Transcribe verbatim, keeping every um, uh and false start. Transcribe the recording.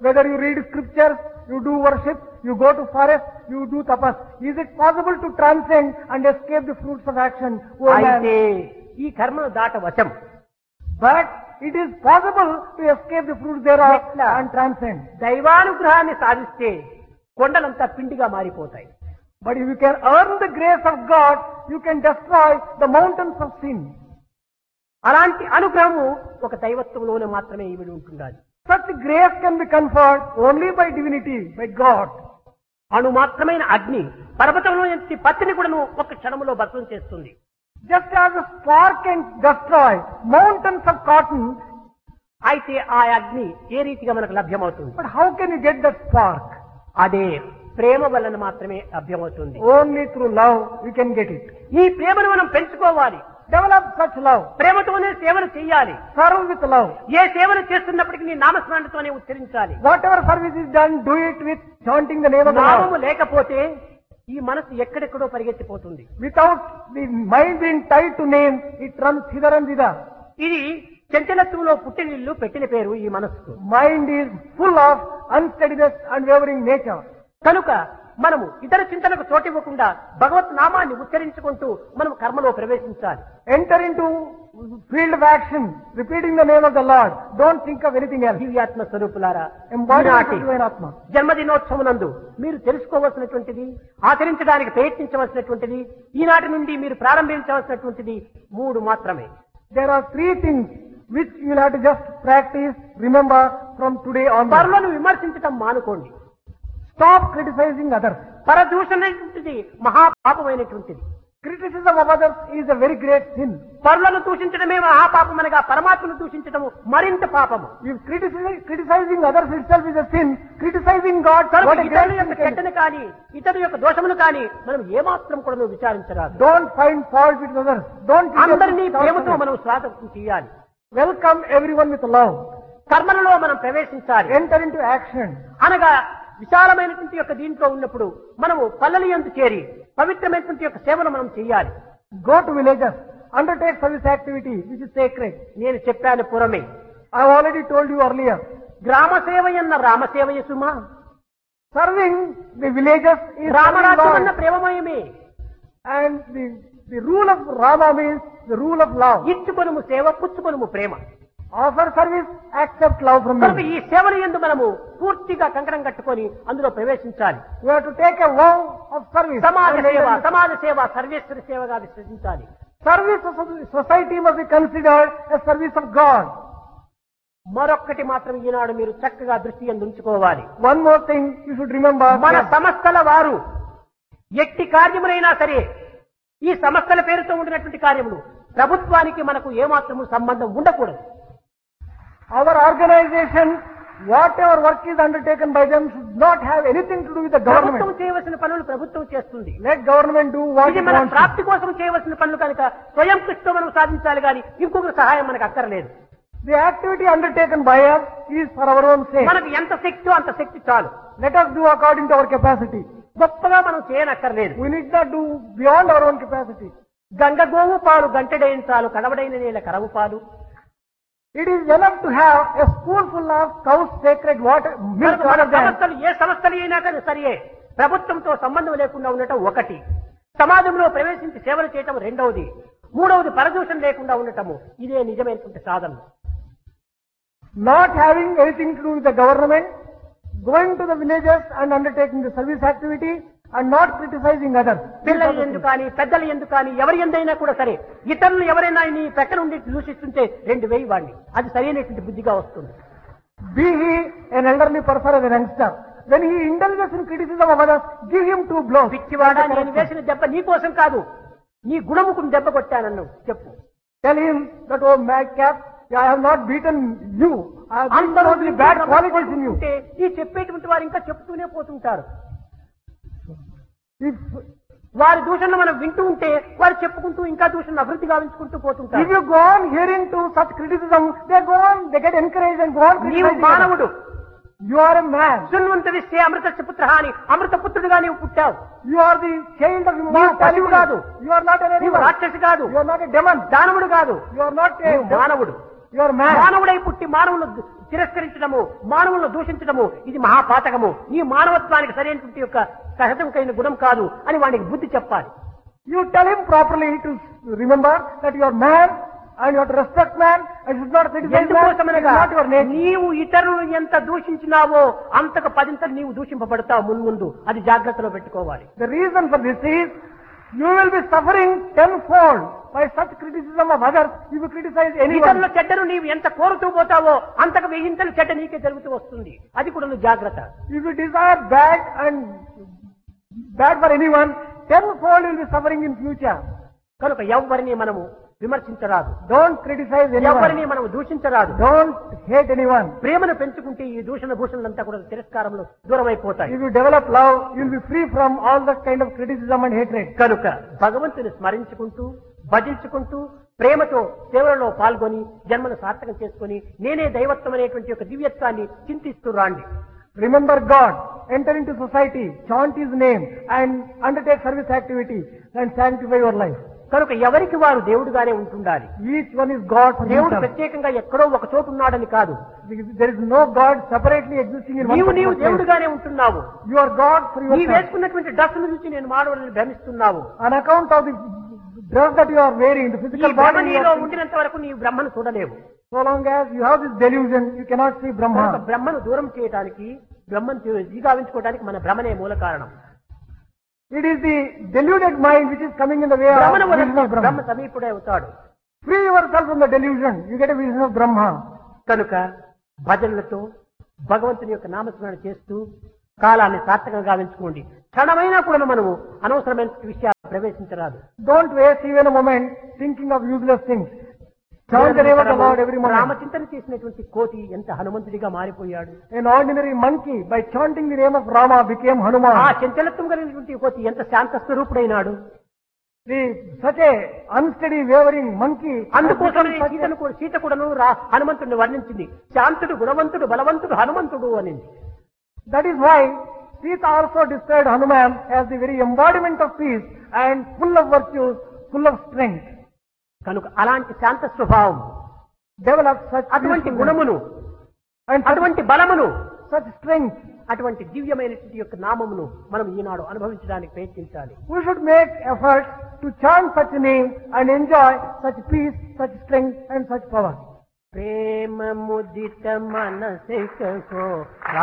Whether you read scriptures, you do worship, you go to forest, you do tapas. Is it possible to transcend and escape the fruits of action? Oh అయితే man. ఈ కర్మను దాట వశం. But it is possible to escape the fruits thereof ఎట్లా? and transcend. దైవానుగ్రహాన్ని సాధిస్తే కొండలంతా పిండిగా మారిపోతాయి. But if you can earn the grace of God, you can destroy the mountains of sin. అలాంటి అనుగ్రహము ఒక దైవత్వంలోనే మాత్రమే ఇవిడి ఉంటుండాలి. Such grace can be conferred only by divinity, by God. అణు మాత్రమైన అగ్ని పర్వతంలో నుంచి పత్తిని కూడాను ఒక క్షణంలో భస్మం చేస్తుంది. Just as a spark can destroy mountains of cotton, అయితే ఆ అగ్ని ఏ రీతిగా మనకు లభ్యమవుతుంది? but how can you get that spark? అదే ప్రేమ వలన మాత్రమే లభ్యమవుతుంది. Only through love we can get it. ఈ ప్రేమను మనం పెంచుకోవాలి. Develop such love. ప్రేమతోనే సేవలు చేయాలి. Serve with love. ఏ సేవలు చేస్తున్నప్పటికీ నీ నామస్మరణతోనే ఉచ్చరించాలి. Whatever service is done, do it with chanting the name of the నామము Lord. లేకపోతే ఈ మనసు ఎక్కడెక్కడో పరిగెత్తిపోతుంది. Without the mind being tied to name, it runs hither and thither. ఇది చంచలత్వంలో పుట్టినిల్లు పెట్టిన పేరు ఈ మనస్సుకు. Mind is full of unsteadiness and wavering nature. కనుక మనము ఇతర చింతనకు చోటివ్వకుండా భగవత్ నామాన్ని ఉచ్చరించుకుంటూ మనం కర్మలో ప్రవేశించాలి. Enter into field of action, repeating the name of the Lord. Don't think of anything else. దివ్యాత్మ స్వరూపులారా, Embody ఈనాటి the divine Atma. జన్మదినోత్సవనందు మీరు తెలుసుకోవలసినటువంటిది, ఆచరించడానికి ప్రయత్నించవలసినటువంటిది, ఈనాటి నుండి మీరు ప్రారంభించవలసినటువంటిది మూడు మాత్రమే. There are three things which you will have to just practice, remember from today onwards. పరులను విమర్శించటం మానుకోండి. Stop criticizing others. పరదూషణమైనటువంటిది మహాపాపమైనటువంటిది. Criticism of others is a very great sin. పరులను దూషించడమే మహాపాపమనగా పరమాత్మను దూషించడము మరింత పాపము. If criticizing, criticizing others itself is a sin, criticizing God, కనుక what a ఇతరుల great యొక్క sin can be. చెడ్డను కానీ ఇతరుల యొక్క దోషమును కానీ మనం ఏమాత్రం కూడా విచారించరాదు. Don't find fault with others. Don't అందరినీ criticize ప్రేమతో others. మనం స్వాగతం చేయాలి. Welcome everyone with love. కర్మలలో మనం ప్రవేశించాలి. Enter into action. అనగా విశాలమైనటువంటి యొక్క దీంట్లో ఉన్నప్పుడు మనము పల్లెల యందు చేరి పవిత్రమైనటువంటి యొక్క సేవను మనం చేయాలి. Go to villages. Undertake service activity which is sacred. నేను చెప్పాను పురమే. I have already told you earlier. గ్రామ సేవ ఎన్న రామసేవయ సుమా. Serving the villages is serving రామరాజ్యం అన్న God. ప్రేమమయమే. And the, the rule of Rama means the rule of love. ఇచ్చుకొనుము సేవ, పుచ్చుకొనుము ప్రేమ. Offer service, accept love from కనుక me. ఈ సేవల యందు మనము పూర్తిగా కంకణం కట్టుకొని అందులో ప్రవేశించాలి. We have to take a vow of service. సమాజ And సేవ, enter into- సమాజ సేవ సర్వేశ్వరి సేవగా విశ్వసించాలి. Service of society must be considered a service of God. మరొక్కటి మాత్రం ఈనాడు మీరు చక్కగా దృష్టి యందు ఉంచుకోవాలి. One more thing you should remember. మన that సంస్థల వారు ఎట్టి కార్యములైనా సరే ఈ సంస్థల పేరుతో ఉండినటువంటి కార్యములు ప్రభుత్వానికి మనకు ఏమాత్రము సంబంధం ఉండకూడదు. Our organization, whatever work is undertaken by them, should not have anything to do with the ప్రభుత్వం government. చేయవలసిన పనులు ప్రభుత్వం చేస్తుంది. Let government do what ఇది it మన wants. to. ప్రాప్తి కోసం చేయవలసిన పనులు కనుక స్వయం కృషితో మనం సాధించాలి కానీ ఇంకొకరి సహాయం మనకు అక్కర్లేదు. The activity undertaken by us is for our own sake. మనకు ఎంత శక్తి అంత శక్తి చాలు. Let us do according to our capacity. గొప్పగా మనం చేయనక్కర్లేదు. We need not do beyond our own capacity. Ganga గోవు పాలు గంటెడైన చాలు, కడవడైన నేల కరవు పాలు. It is enough to have a spoonful of cow's sacred water, milk కనుక మన out of them. సంస్థలు ఏ సంస్థలు అయినా కానీ సరియే ప్రభుత్వంతో సంబంధం లేకుండా ఉండటం ఒకటి, సమాజంలో ప్రవేశించి సేవలు చేయటం రెండవది, మూడవది పరదూషణ లేకుండా ఉండటము ఇదే నిజమైనటువంటి సాధన. Not having anything to do with the government, going to the villages and undertaking the service activity and not criticizing others. పిల్లలు ఎందుకు కానీ పెద్దలు ఎందుకు కానీ ఎవరి ఎందైనా కూడా సరే ఇతరులు ఎవరైనా నీ ప్రక్కన ఉండి దూషిస్తుంటే రెండు వేయి వాడిని, అది సరైనటువంటి బుద్ధిగా వస్తుంది. Be he an elderly person or a youngster, when he indulges in criticism of others, give him two blows. పిచ్చివాడా, నేను వేసిన దెబ్బ నీ కోసం కాదు, నీ గుణముకు దెబ్బ కొట్టానన్ను చెప్పు. Tell him that, oh madcap, I have not beaten you. I have beaten అందరూ only bad qualities in you. ఉంటే ఈ చెప్పేటువంటి వారు ఇంకా చెప్తూనే పోతుంటారు. If, వారి దూషణలు మనం వింటూ ఉంటే వారు చెప్పుకుంటూ ఇంకా దూషణ అభివృద్ధి గావించుకుంటూ if పోతుంటారు. you go on hearing to such criticism, they go on, they get encouraged and go on నీవు criticizing others. మానవుడు, You are a man. శృణ్వంత విస్తే అమృత పుత్ర అని అమృత పుత్రుడిగా నీవు పుట్టావు. You are the child of నీవు immortality. పశువు కాదు, You are not an నీవు animal. రాక్షసి కాదు, You are not a demon. దానవుడు కాదు, You are not a నీవు మానవుడు. You are man. మానవుడై పుట్టి మానవులు తిరస్కరించడము, మానవులను దూషించడము ఇది మహాపాతకము. నీ మానవత్వానికి సరైనటువంటి యొక్క సహజం కలిగిన గుణం కాదు అని వానికి బుద్ధి చెప్పాలి. You tell him properly to remember that you are man and you have to respect man and should not criticize man. ఎందుకోసమనగా It's not your nature. నీవు ఇతరులను ఎంత దూషించినావో అంతకు పదింతలు నీవు దూషింపబడతావు మున్ముందు. అది జాగ్రత్తలో పెట్టుకోవాలి. The reason for this is you will be suffering tenfold by such criticism of others if you criticize anyone. ఇతరుల చెడ్డను నీవు ఎంత కోరుతూ పోతావో అంతకు వెయ్యింతలు చెడ్డ నీకే జరుగుతూ వస్తుంది. అది కూడా నువ్వు జాగ్రత్త. If you desire bad and bad for anyone, tenfold you will be suffering in future. కనుక ఎవరిని మనము విమర్శించరాదు, Don't criticize ఎవరిని anyone. మనము దూషించరాదు. Don't hate anyone. ప్రేమను పెంచుకుంటే ఈ దూషణ భూషణలంతా కూడా తిరస్కారంలో దూరం అయిపోతాయి. If you develop love, you will be free from all that kind of criticism and hatred. కనుక భగవంతుని స్మరించుకుంటూ భజించుకుంటూ ప్రేమతో సేవలలో పాల్గొని జన్మను సార్థకం చేసుకుని నేనే దైవత్వం అనేటువంటి ఒక దివ్యత్వాన్ని చింతిస్తూ రాండి. Remember God, enter into society, chant His name and undertake service activity and sanctify your life. కనుక ఎవరికి వారు దేవుడుగానే ఉంటుండాలి. Each one is God for దేవుడు himself. ప్రత్యేకంగా ఎక్కడో ఒక చోటు ఉన్నాడని కాదు. There is no God separately existing in one నీవు నీవు particular place. దేవుడుగానే ఉంటున్నావు. You are God for నీ yourself. వేసుకున్నటువంటి డ్రెస్సును చూసి నేను మానవులను భ్రమిస్తున్నావు. On account of the dress that you are wearing, the ఈ physical భ్రమ body, you నీలో are- ఉండినంత వరకు నీవు బ్రహ్మను చూడలేవు. so long as you have this delusion, you cannot see కనుక Brahma. బ్రహ్మను దూరం చేయడానికి బ్రహ్మను జీగావించుకోవడానికి మన భ్రమనే మూల కారణం. It is the deluded mind which is coming in the way of భ్రమను vision వదిలితే of బ్రహ్మ Brahma. సమీపుడే అవుతాడు. Free yourself from the delusion, you get a vision of Brahma. కనుక భజనలతో భగవంతుని యొక్క నామస్మరణ చేస్తూ కాలాన్ని సార్థకంగా గావించుకోండి. క్షణమైనా కూడా మనము అనవసరమైన విషయాలు ప్రవేశించరాదు. Don't waste even a moment thinking of useless things. Chant the name of the Lord every moment. రామచింతన చేసినటువంటి కోతి ఎంత హనుమంతుడిగా మారిపోయాడు. An ordinary monkey, by chanting the name of Rama, became Hanuman. ఆ చంచలత్వం కలిగినటువంటి కోతి ఎంత శాంత స్వరూపుడైనాడు. The, such a unsteady, wavering monkey. అందుకోసం has become such a- సీతను కూడా సీత కూడాను రా హనుమంతుడిని వర్ణించింది. శాంతుడు, గుణవంతుడు, బలవంతుడు హనుమంతుడు అనింది. That is why Sita also described Hanuman as the very embodiment of peace and full of virtues, full of strength. కనుక అలాంటి శాంత స్వభావం, Develop such అటువంటి peacefulness గుణమును, and such, అటువంటి బలమును, such strength. అటువంటి దివ్యమైనటువంటి యొక్క నామమును మనం ఈనాడు అనుభవించడానికి ప్రయత్నించాలి. We should make efforts to chant such name and enjoy such peace, such strength and such power. Prema ముదిత మనసికో